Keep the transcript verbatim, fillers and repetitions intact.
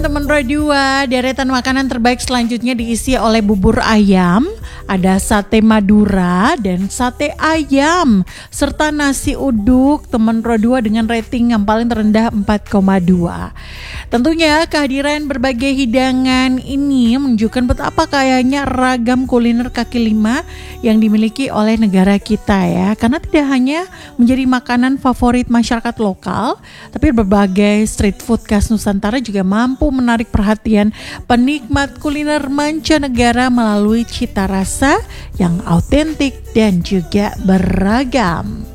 teman Roy dua, deretan makanan terbaik selanjutnya diisi oleh bubur ayam, ada sate Madura dan sate ayam, serta nasi uduk teman Roy dua dengan rating yang paling terendah empat koma dua. Tentunya kehadiran berbagai hidangan ini menunjukkan betapa kayanya ragam kuliner kaki lima yang dimiliki oleh negara kita ya. Karena tidak hanya menjadi makanan favorit masyarakat lokal, tapi berbagai street food khas Nusantara juga mampu menarik perhatian penikmat kuliner mancanegara melalui cita rasa yang autentik dan juga beragam.